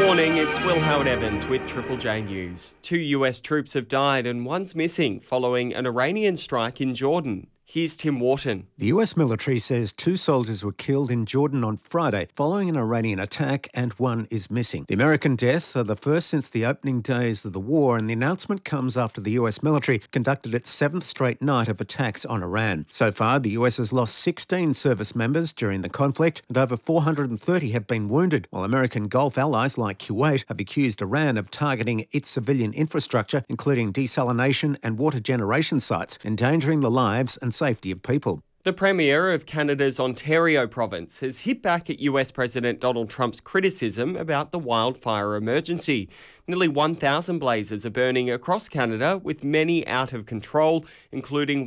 Morning, it's Will Howard Evans with Triple J News. 2 US troops have died and one's missing following an Iranian strike in Jordan. Here's Tim Wharton. The US military says 2 soldiers were killed in Jordan on Friday following an Iranian attack and one is missing. The American deaths are the first since the opening days of the war, and the announcement comes after the US military conducted its 7th straight night of attacks on Iran. So far, the US has lost 16 service members during the conflict and over 430 have been wounded, while American Gulf allies like Kuwait have accused Iran of targeting its civilian infrastructure, including desalination and water generation sites, endangering the lives and safety of people. The Premier of Canada's Ontario province has hit back at US President Donald Trump's criticism about the wildfire emergency. Nearly 1,000 blazes are burning across Canada, with many out of control, including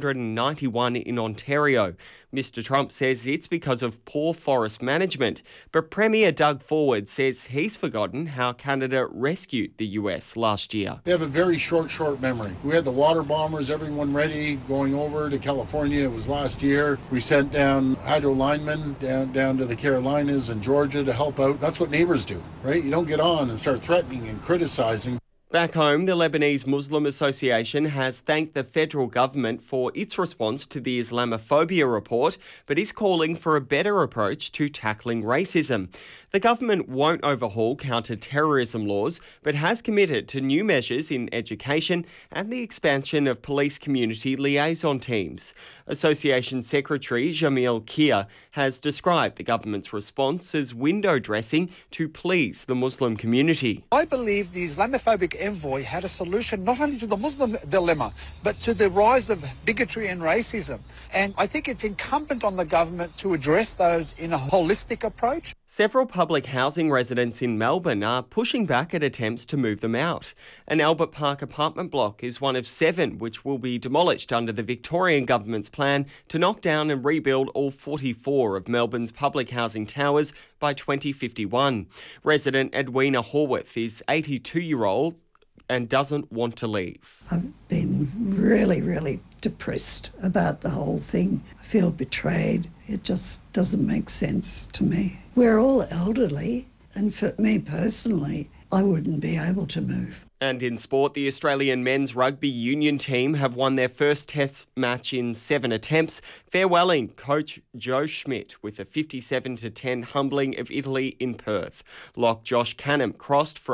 191 in Ontario. Mr Trump says it's because of poor forest management, but Premier Doug Ford says he's forgotten how Canada rescued the US last year. We have a very short memory. We had the water bombers, everyone ready, going over to California. It was last year. We sent down hydro linemen down to the Carolinas and Georgia to help out. That's what neighbors do, right? You don't get on and start threatening and criticizing. Back home, the Lebanese Muslim Association has thanked the federal government for its response to the Islamophobia report, but is calling for a better approach to tackling racism. The government won't overhaul counter-terrorism laws, but has committed to new measures in education and the expansion of police community liaison teams. Association Secretary Jamil Kia has described the government's response as window dressing to please the Muslim community. I believe the Islamophobic envoy had a solution not only to the Muslim dilemma, but to the rise of bigotry and racism. And I think it's incumbent on the government to address those in a holistic approach. Several public housing residents in Melbourne are pushing back at attempts to move them out. An Albert Park apartment block is one of 7 which will be demolished under the Victorian government's plan to knock down and rebuild all 44 of Melbourne's public housing towers by 2051. Resident Edwina Horwath is 82-year-old and doesn't want to leave. I've been really depressed about the whole thing. I feel betrayed. It just doesn't make sense to me. We're all elderly, and for me personally, I wouldn't be able to move. And in sport, the Australian men's rugby union team have won their first test match in 7 attempts, farewelling coach Joe Schmidt with a 57-10 humbling of Italy in Perth. Lock Josh Canham crossed for